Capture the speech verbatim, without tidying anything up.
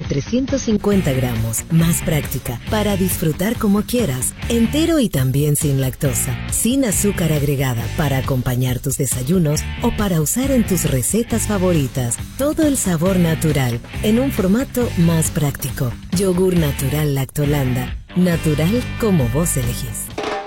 trescientos cincuenta gramos, más práctica, para disfrutar como quieras, entero y también sin lactosa, sin azúcar agregada, para acompañar tus desayunos o para usar en tus recetas favoritas. Todo el sabor natural, en un formato más práctico. Yogur natural Lactolanda, natural como vos elegís.